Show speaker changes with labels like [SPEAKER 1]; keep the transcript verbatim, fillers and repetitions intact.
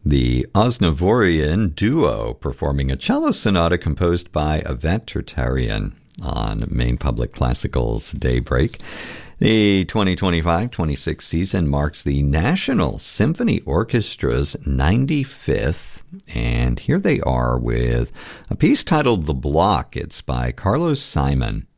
[SPEAKER 1] The Osnavorian Duo performing a cello sonata composed by Yvette Tertarian on Maine Public Classical's Daybreak. The twenty twenty-five twenty-six season marks the National Symphony Orchestra's ninety-fifth, and here they are with a piece titled The Block. It's by Carlos Simon.